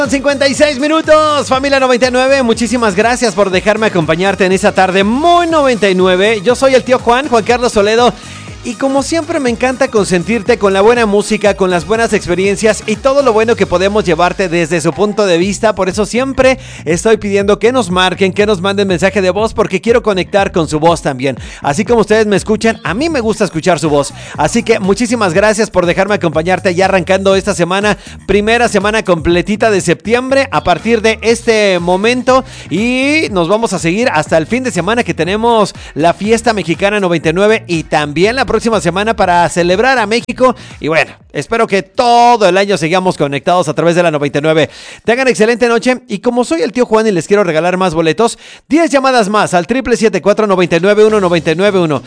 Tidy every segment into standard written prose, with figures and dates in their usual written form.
56 minutos, familia 99, muchísimas gracias por dejarme acompañarte en esta tarde muy 99. Yo soy el tío Juan Carlos Toledo. Y como siempre me encanta consentirte con la buena música, con las buenas experiencias y todo lo bueno que podemos llevarte desde su punto de vista. Por eso siempre estoy pidiendo que nos marquen, que nos manden mensaje de voz, porque quiero conectar con su voz también. Así como ustedes me escuchan, a mí me gusta escuchar su voz. Así que muchísimas gracias por dejarme acompañarte ya arrancando esta semana, primera semana completita de septiembre a partir de este momento. Y nos vamos a seguir hasta el fin de semana que tenemos la fiesta mexicana 99 y también la próxima semana para celebrar a México. Y bueno, espero que todo el año sigamos conectados a través de la 99. Tengan excelente noche y como soy el tío Juan y les quiero regalar más boletos, 10 llamadas más al 777-499-1991,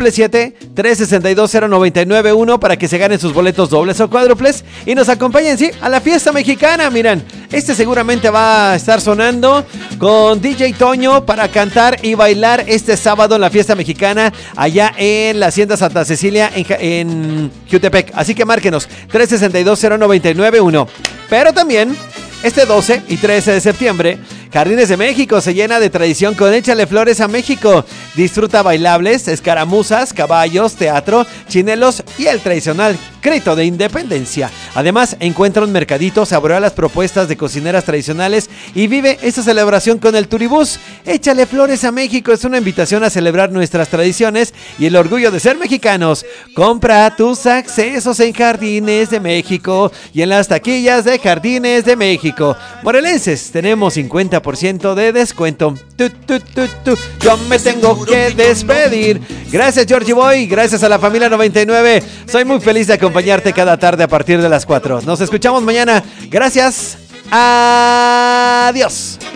777-362-0991 para que se ganen sus boletos dobles o cuádruples y nos acompañen, sí, a la fiesta mexicana. Miren, este seguramente va a estar sonando con DJ Toño para cantar y bailar este sábado en la fiesta mexicana allá en la Hacienda Santa Cecilia en Jutepec. Así que márquenos 362-0991. Pero también este 12 y 13 de septiembre, Jardines de México se llena de tradición con Échale Flores a México. Disfruta bailables, escaramuzas, caballos, teatro, chinelos y el tradicional grito de independencia. Además, encuentra un mercadito, saborea las propuestas de cocineras tradicionales y vive esta celebración con el Turibús. Échale Flores a México es una invitación a celebrar nuestras tradiciones y el orgullo de ser mexicanos. Compra tus accesos en Jardines de México y en las taquillas de Jardines de México. Morelenses, tenemos 50% de descuento. Yo me tengo que despedir. Gracias, Georgie Boy. Gracias a la familia 99. Soy muy feliz de acompañarte cada tarde a partir de las 4. Nos escuchamos mañana. Gracias. Adiós.